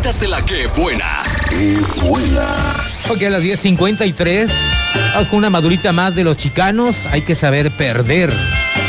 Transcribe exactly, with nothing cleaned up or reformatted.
cositas de la que buena. ¡Qué buena! Ok, a las diez cincuenta y tres, vamos con una madurita más de los chicanos. Hay que saber perder.